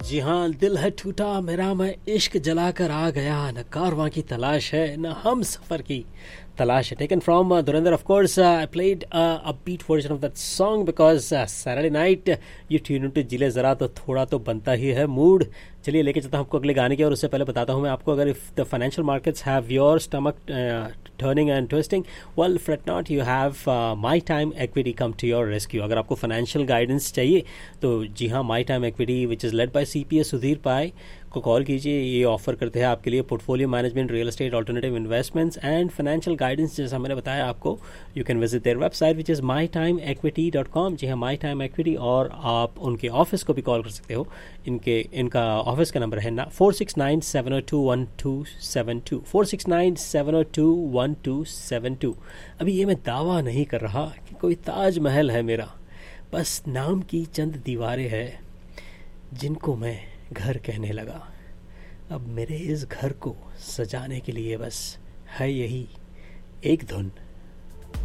जी हाँ, दिल है टूटा मेरा, मैं इश्क जलाकर आ गया, न कारवां की तलाश है न हम सफ़र की तलाश है. Taken from Dhurandhar, of course. I played a beat version of that song because Saturday night you tune into जिले ज़रा तो थोड़ा तो बनता ही है मूड. चलिए लेके चलता हूँ आपको अगले गाने की, और उससे पहले बताता हूँ मैं आपको, अगर if the financial markets have your stomach turning and twisting, well freight not, you have my time equity come to your rescue. अगर आपको फाइनेंशियल गाइडेंस चाहिए तो जी हाँ, my time equity which is led by CPA Sudhir पाई को call कीजिए. ये offer करते हैं आपके लिए portfolio management, real estate, alternative investments and financial guidance. जैसा मैंने बताया आपको, you can visit their website which is mytimeequity.com. जी हाँ, माई टाइम इक्विटी. और आप उनके ऑफिस को भी कॉल कर सकते हो. इनका ऑफिस का नंबर है 469-702-1272 469-702-1272. अभी ये मैं दावा नहीं कर रहा कि कोई ताजमहल है मेरा, बस नाम की चंद दीवारें हैं जिनको मैं घर कहने लगा. अब मेरे इस घर को सजाने के लिए बस है यही एक धुन.